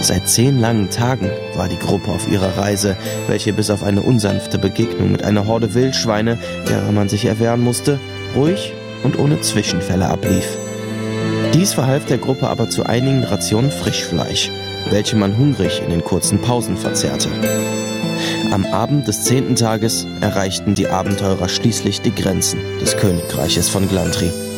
Seit 10 langen Tagen war die Gruppe auf ihrer Reise, welche bis auf eine unsanfte Begegnung mit einer Horde Wildschweine, derer man sich erwehren musste, ruhig und ohne Zwischenfälle ablief. Dies verhalf der Gruppe aber zu einigen Rationen Frischfleisch, welche man hungrig in den kurzen Pausen verzehrte. Am Abend des 10. Tages erreichten die Abenteurer schließlich die Grenzen des Königreiches von Glantry.